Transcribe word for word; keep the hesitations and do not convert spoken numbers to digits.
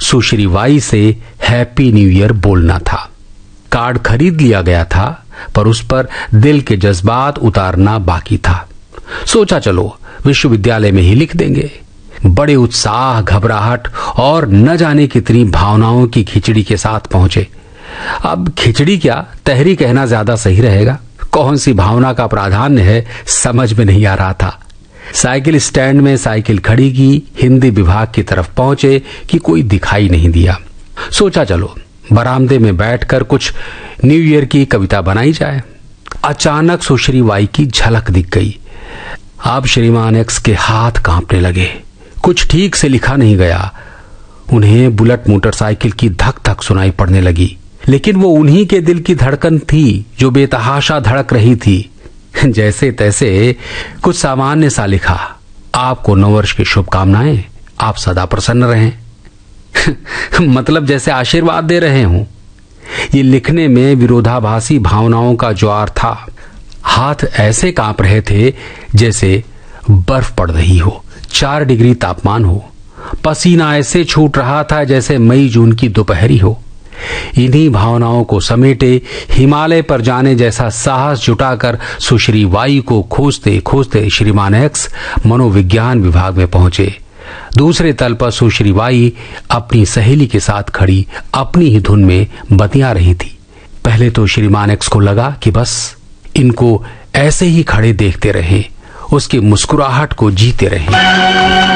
सुश्री Y से happy new year बोलना था। कार्ड खरीद लिया गया था, पर उस पर दिल के जज्बात उतारना बाकी था। सोचा चलो विश्वविद्यालय में ही लिख देंगे। बड़े उत्साह, घबराहट और न जाने कितनी भावनाओं की खिचड़ी के साथ पहुंचे। अब खिचड़ी क्या, तहरी कहना ज्यादा सही रहेगा। कौन सी भावना का प्राधान्य है समझ में नहीं आ रहा था। साइकिल स्टैंड में साइकिल खड़ी की, हिंदी विभाग की तरफ पहुंचे कि कोई दिखाई नहीं दिया। सोचा चलो बरामदे में बैठकर कुछ न्यू ईयर की कविता बनाई जाए। अचानक सुश्री वाई की झलक दिख गई। अब श्रीमान एक्स के हाथ कांपने लगे। कुछ ठीक से लिखा नहीं गया। उन्हें बुलेट मोटरसाइकिल की धक धक सुनाई पड़ने लगी, लेकिन वो उन्हीं के दिल की धड़कन थी जो बेतहाशा धड़क रही थी। जैसे तैसे कुछ सामान्य सा लिखा, आपको नववर्ष की शुभकामनाएं, आप सदा प्रसन्न रहें। मतलब जैसे आशीर्वाद दे रहे हूं। ये लिखने में विरोधाभासी भावनाओं का ज्वार था। हाथ ऐसे कांप रहे थे जैसे बर्फ पड़ रही हो, चार डिग्री तापमान हो। पसीना ऐसे छूट रहा था जैसे मई जून की दोपहरी हो। इन्हीं भावनाओं को समेटे हिमालय पर जाने जैसा साहस जुटाकर सुश्री वाई को खोजते खोजते श्रीमान एक्स मनोविज्ञान विभाग में पहुंचे। दूसरे तल पर सुश्री वाई अपनी सहेली के साथ खड़ी अपनी ही धुन में बतिया रही थी। पहले तो श्रीमान एक्स को लगा कि बस इनको ऐसे ही खड़े देखते रहें, उसकी मुस्कुराहट को जीते रहें।